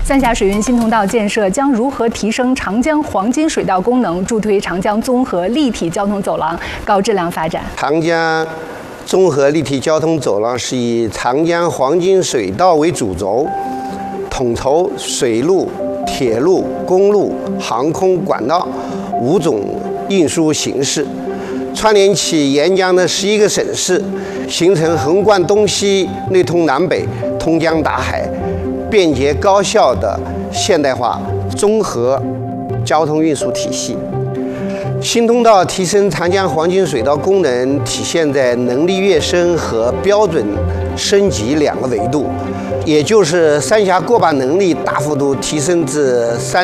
三峡水运新通道建设将如何提升长江黄金水道功能，助推长江综合立体交通走廊高质量发展？ 长江综合立体交通走廊是以长江黄金水道为主轴，统筹水路、铁路、公路、航空管道5种运输形式，串联起沿江的11个省市，形成横贯东西、内通南北、通江达海、便捷高效的现代化综合交通运输体系。新通道提升长江黄金水道功能，体现在能力跃升和标准升级2个维度，也就是三峡过坝能力大幅度提升至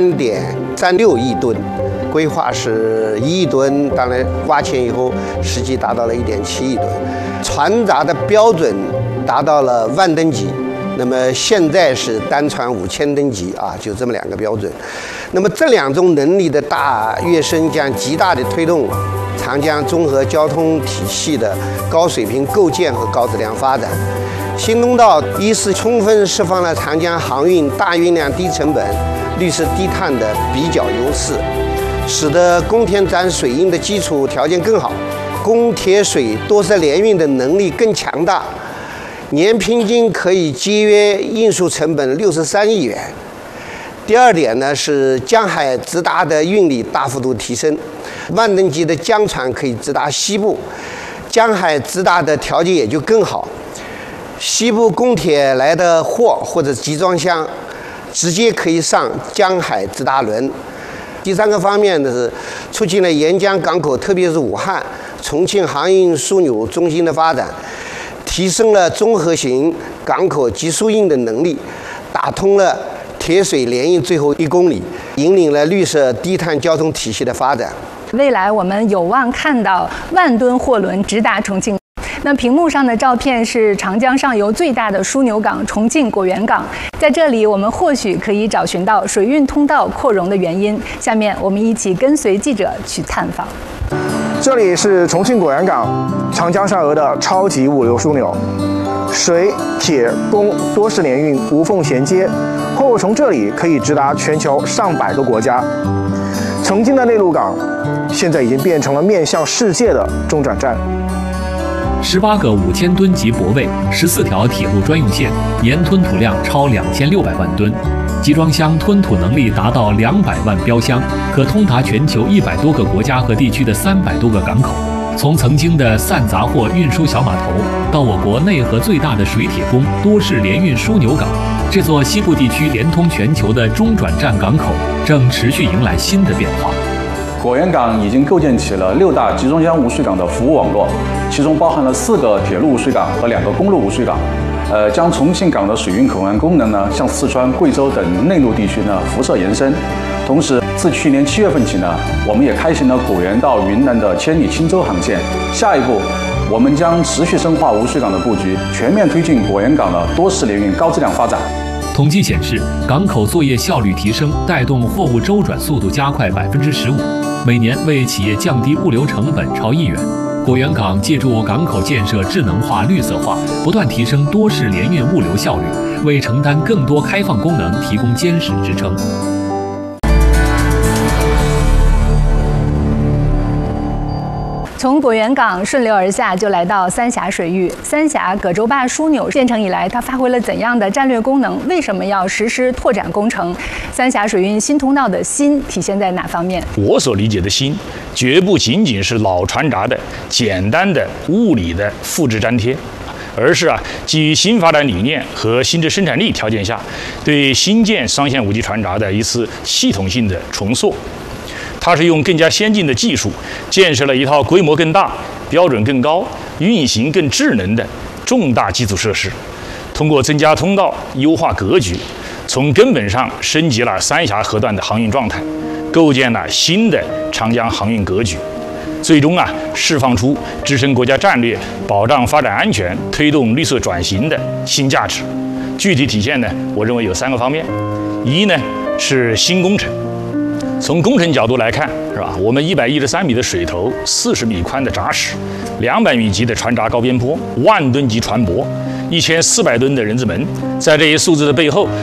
3.36亿吨，规划是1亿吨，当然挖潜以后实际达到了1.7亿吨，船闸的标准达到了万吨级。那么现在是单船5000吨级啊，就这么2个标准。那么这2种能力的大跃升，将极大的推动长江综合交通体系的高水平构建和高质量发展。新通道一是充分释放了长江航运大运量、低成本、绿色低碳的比较优势，使得供铁站水运的基础条件更好，供铁水多色联运的能力更强大。年平均可以节约运输成本63亿元。第二点呢是江海直达的运力大幅度提升，万吨级的江船可以直达西部，江海直达的条件也就更好。西部供铁来的货或者集装箱，直接可以上江海直达轮。第3个方面呢是促进了沿江港口，特别是武汉、重庆航运枢纽中心的发展，提升了综合型港口集输运的能力，打通了铁水联运最后1公里，引领了绿色低碳交通体系的发展。 未来我们有望看到万吨货轮直达重庆。那屏幕上的照片是长江上游最大的枢纽港重庆果园港，在这里我们或许可以找寻到水运通道扩容的原因。下面我们一起跟随记者去探访。 这里是重庆果园港，长江上游的超级物流枢纽，水、铁、公多式联运无缝衔接，货物从这里可以直达全球上百个国家。曾经的内陆港，现在已经变成了面向世界的中转站。 18个5000吨级泊位，14条铁路专用线，年吞吐量超2600万吨，集装箱吞吐能力达到200万标箱，可通达全球100多个国家和地区的300多个港口。从曾经的散杂货运输小码头，到我国内河最大的水铁工多式联运枢纽港，这座西部地区连通全球的中转站港口，正持续迎来新的变化。 果园港已经构建起了6大集装箱无水港的服务网络，其中包含了4个铁路无水港和2个公路无水港。将重庆港的水运口岸功能呢，向四川、贵州等内陆地区呢辐射延伸。同时，自去年7月份起呢，我们也开行了果园到云南的千里青州航线。下一步，我们将持续深化无水港的布局，全面推进果园港的多式联运高质量发展。 统计显示，港口作业效率提升，带动货物周转速度加快15%，每年为企业降低物流成本超1亿元。果园港借助港口建设智能化、绿色化，不断提升多式联运物流效率，为承担更多开放功能提供坚实支撑。 从果园港顺流而下，就来到三峡水域。三峡葛洲坝枢纽建成以来，它发挥了怎样的战略功能？为什么要实施拓展工程？三峡水运新通道的新体现在哪方面？ 我所理解的新，绝不仅仅是老船闸的简单的物理的复制粘贴，而是基于新发展理念和新的生产力条件下，对新建双线5级船闸的一次系统性的重塑。它是用更加先进的技术，建设了一套规模更大、标准更高、运行更智能的重大基础设施。通过增加通道、优化格局，从根本上升级了三峡河段的航运状态，构建了新的长江航运格局。最终释放出支撑国家战略、保障发展安全、推动绿色转型的新价值。具体体现呢，我认为有3个方面。一呢是新工程。从工程角度来看，是吧？我们113米的水头，40米宽的闸室，200米级的船闸高边坡，1万吨级船舶，1400吨的人字门，在这些数字的背后，